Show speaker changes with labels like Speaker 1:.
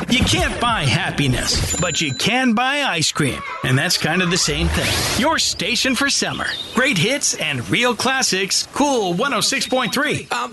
Speaker 1: You can't buy happiness, but you can buy ice cream. And that's kind of the same thing. Your station for summer. Great hits and real classics. Cool 106.3.